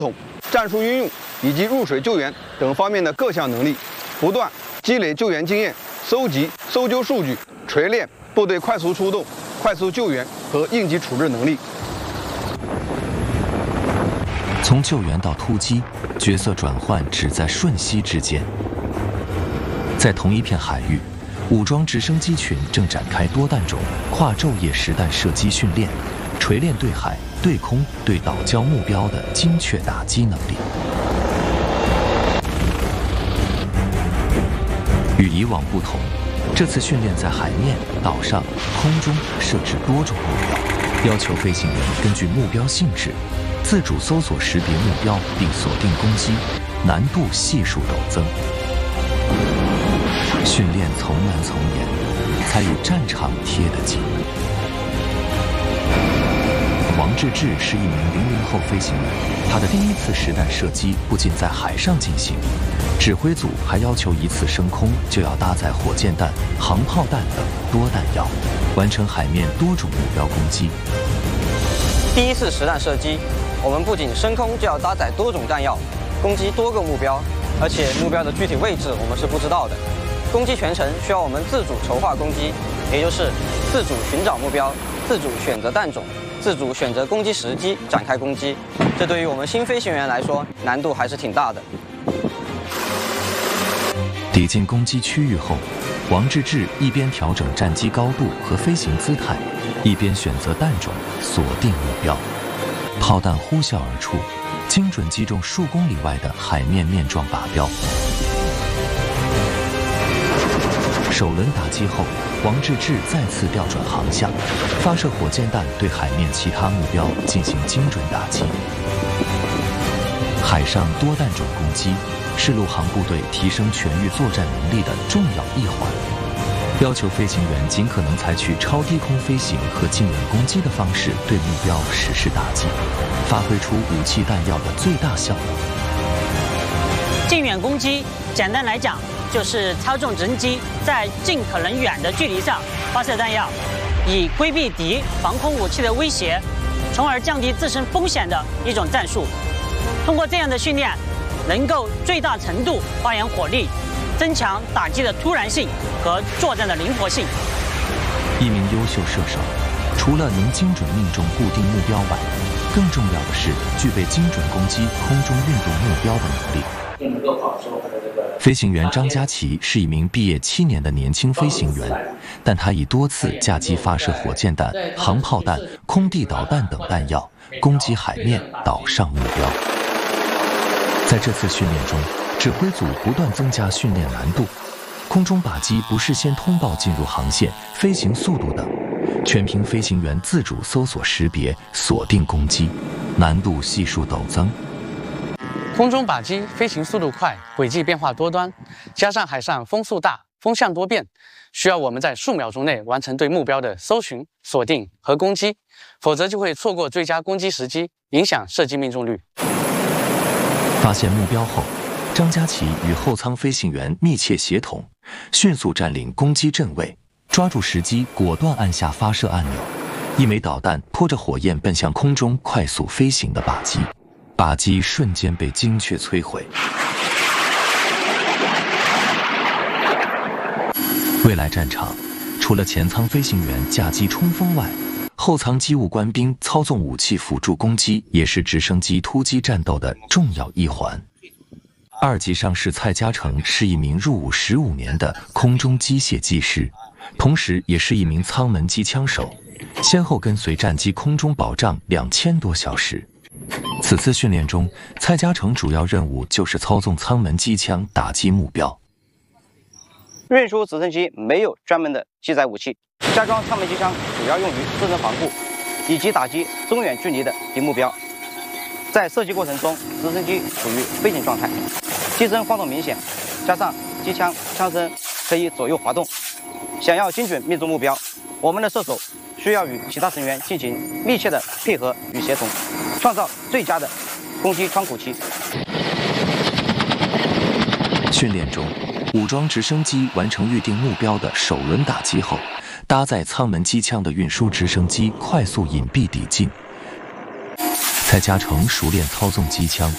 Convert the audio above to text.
统、战术运用以及入水救援等方面的各项能力，不断积累救援经验，搜集、搜救数据，锤炼部队快速出动、快速救援和应急处置能力。 从救援到突击，角色转换只在瞬息之间。在同一片海域，武装直升机群正展开多弹种、跨昼夜实弹射击训练，锤炼对海、对空、对岛礁目标的精确打击能力。与以往不同，这次训练在海面、岛上、空中设置多种目标，要求飞行员根据目标性质，自主搜索识别目标并锁定攻击，难度系数陡增。训练从难从严，才与战场贴得紧。王志志是一名00后飞行员，他的第一次实弹射击不仅在海上进行，指挥组还要求一次升空就要搭载火箭弹、航炮弹等多弹药，完成海面多种目标攻击。 第一次实弹射击，我们不仅升空就要搭载多种弹药，攻击多个目标，而且目标的具体位置我们是不知道的。攻击全程需要我们自主筹划攻击，也就是自主寻找目标、自主选择弹种、自主选择攻击时机展开攻击。这对于我们新飞行员来说，难度还是挺大的。 抵近攻击区域后，王志志一边调整战机高度和飞行姿态，一边选择弹种，锁定目标。炮弹呼啸而出，精准击中数公里外的海面面状靶标。首轮打击后，王志志再次调转航向，发射火箭弹对海面其他目标进行精准打击。海上多弹种攻击是陆航部队提升全域作战能力的重要一环，要求飞行员尽可能采取超低空飞行和近远攻击的方式对目标实施打击，发挥出武器弹药的最大效能。 近远攻击，简单来讲，就是操纵直升机在尽可能远的距离上发射弹药，以规避敌防空武器的威胁，从而降低自身风险的一种战术。通过这样的训练，能够最大程度发扬火力，增强打击的突然性和作战的灵活性。 一名优秀射手，除了能精准命中固定目标外，更重要的是具备精准攻击空中运动目标的能力。飞行员张佳琪是一名毕业7年的年轻飞行员，但他已多次驾机发射火箭弹、航炮弹、空地导弹等弹药，攻击海面、岛上目标。在这次训练中，指挥组不断增加训练难度，空中靶机不事先通报进入航线、飞行速度等，全凭飞行员自主搜索识别、锁定攻击，难度系数陡增。 空中靶机飞行速度快，轨迹变化多端，加上海上风速大、风向多变，需要我们在数秒钟内完成对目标的搜寻、锁定和攻击，否则就会错过最佳攻击时机，影响射击命中率。 发现目标后，张佳琪与后舱飞行员密切协同，迅速占领攻击阵位，抓住时机，果断按下发射按钮。一枚导弹拖着火焰奔向空中快速飞行的靶机。靶机瞬间被精确摧毁。未来战场，除了前舱飞行员驾机冲锋外，后舱机务官兵操纵武器辅助攻击，也是直升机突击战斗的重要一环。2级上士蔡嘉诚是一名入伍15年的空中机械技师，同时也是一名舱门机枪手，先后跟随战机空中保障2000多小时。此次训练中，蔡嘉诚主要任务就是操纵舱门机枪打击目标。 运输直升机没有专门的机载武器，加装舱门机枪主要用于自身防护以及打击中远距离的敌目标。在射击过程中，直升机处于飞行状态，机身晃动明显，加上机枪枪身可以左右滑动，想要精准命中目标，我们的射手需要与其他成员进行密切的配合与协同，创造最佳的攻击窗口期。 训练中，武装直升机完成预定目标的首轮打击后，搭载舱门机枪的运输直升机快速隐蔽抵近。蔡嘉诚熟练操纵机枪，